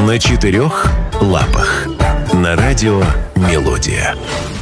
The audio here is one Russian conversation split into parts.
На четырех лапах. На радио «Мелодия».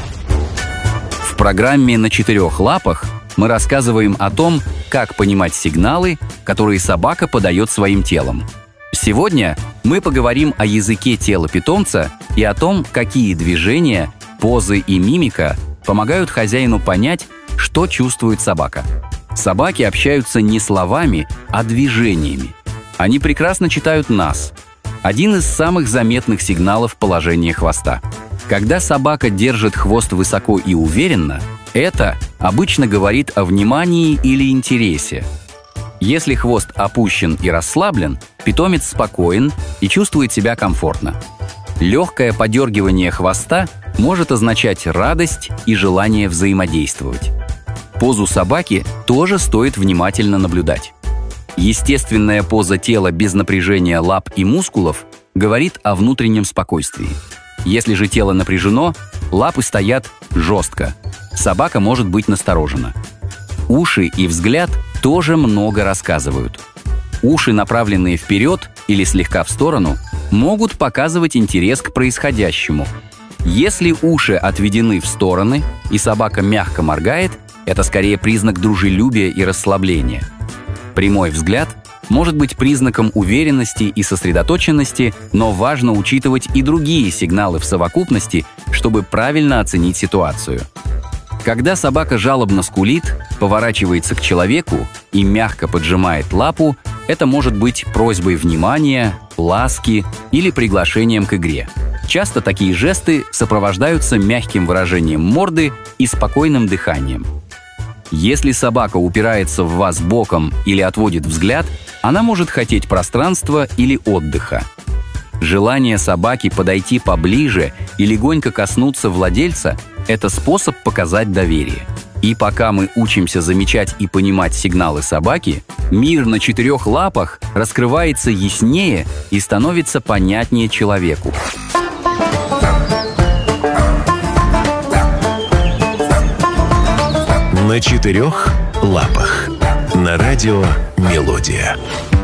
В программе «На четырех лапах» мы рассказываем о том, как понимать сигналы, которые собака подает своим телом. Сегодня мы поговорим о языке тела питомца и о том, какие движения, позы и мимика помогают хозяину понять, что чувствует собака. Собаки общаются не словами, а движениями. Они прекрасно читают нас. Один из самых заметных сигналов – положение хвоста. Когда собака держит хвост высоко и уверенно, это обычно говорит о внимании или интересе. Если хвост опущен и расслаблен, питомец спокоен и чувствует себя комфортно. Легкое подергивание хвоста может означать радость и желание взаимодействовать. Позу собаки тоже стоит внимательно наблюдать. Естественная поза тела без напряжения лап и мускулов говорит о внутреннем спокойствии. Если же тело напряжено, лапы стоят жестко. Собака может быть насторожена. Уши и взгляд тоже много рассказывают. Уши, направленные вперед или слегка в сторону, могут показывать интерес к происходящему. Если уши отведены в стороны и собака мягко моргает, это скорее признак дружелюбия и расслабления. Прямой взгляд может быть признаком уверенности и сосредоточенности, но важно учитывать и другие сигналы в совокупности, чтобы правильно оценить ситуацию. Когда собака жалобно скулит, поворачивается к человеку и мягко поджимает лапу, это может быть просьбой внимания, ласки или приглашением к игре. Часто такие жесты сопровождаются мягким выражением морды и спокойным дыханием. Если собака упирается в вас боком или отводит взгляд, она может хотеть пространства или отдыха. Желание собаки подойти поближе и легонько коснуться владельца – это способ показать доверие. И пока мы учимся замечать и понимать сигналы собаки, мир на четырех лапах раскрывается яснее и становится понятнее человеку. На четырех лапах. На радио «Мелодия».